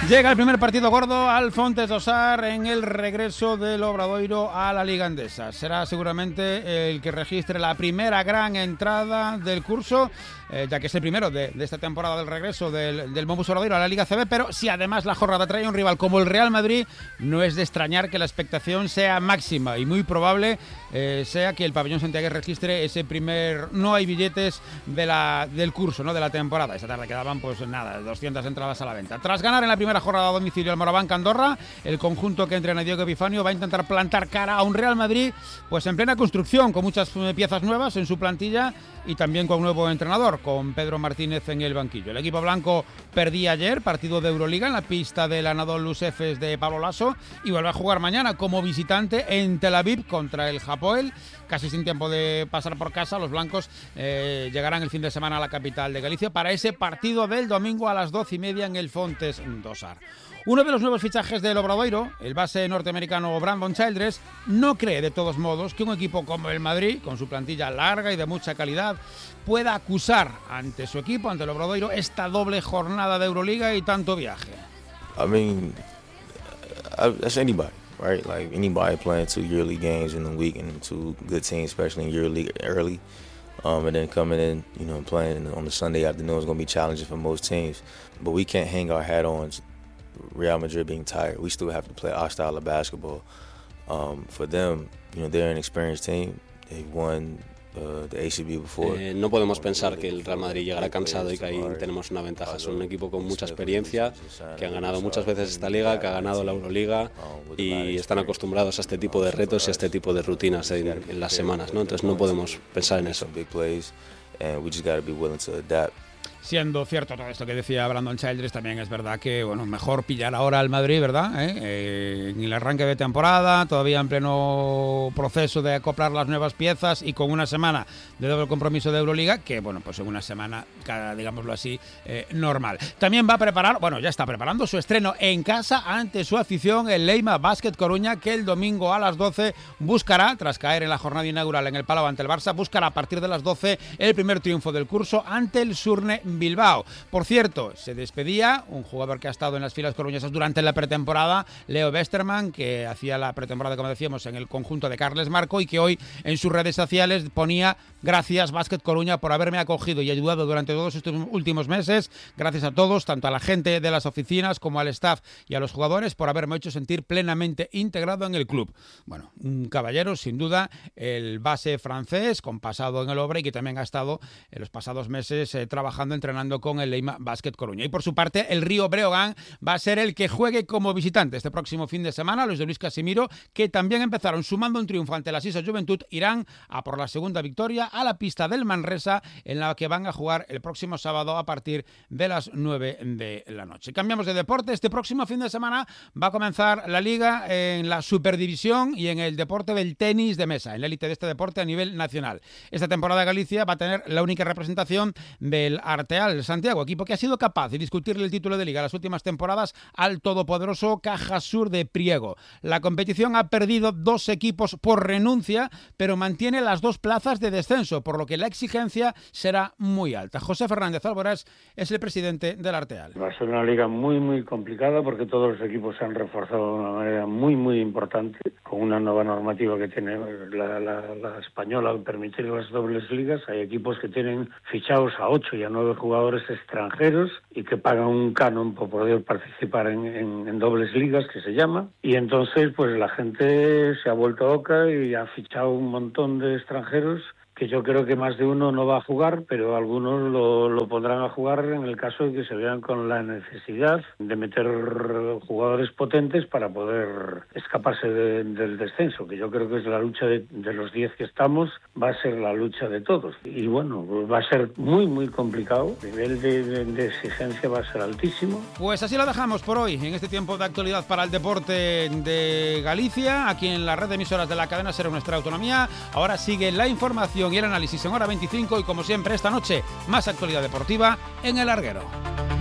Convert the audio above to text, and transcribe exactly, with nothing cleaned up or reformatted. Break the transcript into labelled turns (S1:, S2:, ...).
S1: Llega el primer partido gordo al Fontes do Sar en el regreso del Obradoiro a la Liga Endesa. Será seguramente el que registre la primera gran entrada del curso, eh, ya que es el primero de, de esta temporada del regreso del, del Mombus Obradoiro a la Liga C B, pero si además la jornada trae un rival como el Real Madrid, no es de extrañar que la expectación sea máxima y muy probable eh, sea que el pabellón santiagués registre ese primer no hay billetes de la, del curso, ¿no?, de la temporada. Esta tarde quedaban pues nada, doscientas entradas a la venta. Tras ganar en la primera jornada a domicilio al Moraván Andorra, el conjunto que entrena Diego Epifanio va a intentar plantar cara a un Real Madrid pues en plena construcción, con muchas piezas nuevas en su plantilla y también con un nuevo entrenador, con Pedro Martínez en el banquillo. El equipo blanco perdía ayer partido de Euroliga en la pista del Anadolu Efes de Pablo Lasso y vuelve a jugar mañana como visitante en Tel Aviv contra el Hapoel. Casi sin tiempo de pasar por casa, los blancos eh, llegarán el fin de semana a la capital de Galicia para ese partido del domingo a las doce y media en el Fontes do Sar. Uno de los nuevos fichajes del Obradoiro, el base norteamericano Brandon Childress, no cree de todos modos que un equipo como el Madrid, con su plantilla larga y de mucha calidad, pueda acusar ante su equipo, ante el Obradoiro, esta doble jornada de Euroliga y tanto viaje.
S2: I mean, that's anybody, right? Like anybody playing two EuroLeague games in a week and two good teams, especially in EuroLeague early, um, and then coming in, you know, playing on the Sunday afternoon is going to be challenging for most teams. But we can't hang our hat on Real Madrid being tired. We still have to play our style of basketball. Um, for them, you know, they're an experienced team. They've won uh, the A C B before.
S3: Eh, no podemos pensar que el Real Madrid llegará cansado y que ahí tenemos una ventaja. Son un equipo con mucha experiencia, que han ganado muchas veces esta liga, que ha ganado la Euroliga y están acostumbrados a este tipo de retos y a este tipo de rutinas en, en las semanas, ¿no? Entonces no podemos pensar en eso.
S1: Siendo cierto todo esto que decía Brandon Childress, también es verdad que, bueno, mejor pillar ahora al Madrid, ¿verdad? ¿Eh? Eh, en el arranque de temporada, todavía en pleno proceso de acoplar las nuevas piezas y con una semana de doble compromiso de Euroliga, que, bueno, pues en una semana, digámoslo así, eh, normal. También va a preparar, bueno, ya está preparando su estreno en casa ante su afición, el Leima Basket Coruña, que el domingo a las doce buscará, tras caer en la jornada inaugural en el Palau ante el Barça, buscará a partir de las doce el primer triunfo del curso ante el Surne Bilbao. Por cierto, se despedía un jugador que ha estado en las filas coruñesas durante la pretemporada, Leo Westerman, que hacía la pretemporada, como decíamos, en el conjunto de Carles Marco y que hoy en sus redes sociales ponía: gracias Basket Coruña por haberme acogido y ayudado durante todos estos últimos meses. Gracias a todos, tanto a la gente de las oficinas como al staff y a los jugadores, por haberme hecho sentir plenamente integrado en el club. Bueno, un caballero, sin duda, el base francés con pasado en el Obre y que también ha estado en los pasados meses eh, trabajando, entrenando con el Leima Basket Coruña. Y por su parte, el Río Breogán va a ser el que juegue como visitante este próximo fin de semana. Los de Luis Casimiro, que también empezaron sumando un triunfo ante la Sisa Juventud, irán a por la segunda victoria a la pista del Manresa, en la que van a jugar el próximo sábado a partir de las nueve de la noche. Cambiamos de deporte. Este próximo fin de semana va a comenzar la Liga en la Superdivisión y en el deporte del tenis de mesa, en la élite de este deporte a nivel nacional. Esta temporada Galicia va a tener la única representación del Arteal Santiago, equipo que ha sido capaz de discutirle el título de Liga las últimas temporadas al todopoderoso Caja Sur de Priego. La competición ha perdido dos equipos por renuncia, pero mantiene las dos plazas de descenso, por lo que la exigencia será muy alta. José Fernández Álvarez es el presidente del Arteal.
S4: Va a ser una liga muy, muy complicada porque todos los equipos se han reforzado de una manera muy, muy importante, con una nueva normativa que tiene la, la, la española al permitir las dobles ligas. Hay equipos que tienen fichados a ocho y a nueve jugadores extranjeros y que pagan un canon por poder participar en, en, en dobles ligas, que se llama, y entonces pues la gente se ha vuelto loca y ha fichado un montón de extranjeros que yo creo que más de uno no va a jugar, pero algunos lo, lo pondrán a jugar en el caso de que se vean con la necesidad de meter jugadores potentes para poder escaparse de, del descenso, que yo creo que es la lucha de, de los diez que estamos, va a ser la lucha de todos. Y bueno, pues va a ser muy, muy complicado, el nivel de, de, de exigencia va a ser altísimo.
S1: Pues así lo dejamos por hoy, en este tiempo de actualidad para el deporte de Galicia, aquí en la red de emisoras de la cadena SER Nuestra Autonomía. Ahora sigue la información y el análisis en Hora veinticinco y, como siempre, esta noche más actualidad deportiva en El Larguero.